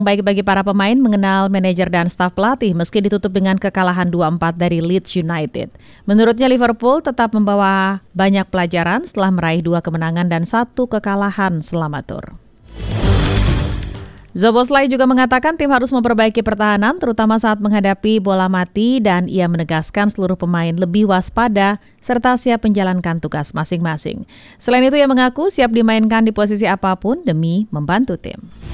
Baik bagi para pemain mengenal manajer dan staf pelatih meski ditutup dengan kekalahan 2-4 dari Leeds United. Menurutnya Liverpool tetap membawa banyak pelajaran setelah meraih 2 kemenangan dan 1 kekalahan selama tur. Szoboszlai juga mengatakan tim harus memperbaiki pertahanan terutama saat menghadapi bola mati dan ia menegaskan seluruh pemain lebih waspada serta siap menjalankan tugas masing-masing. Selain itu ia mengaku siap dimainkan di posisi apapun demi membantu tim.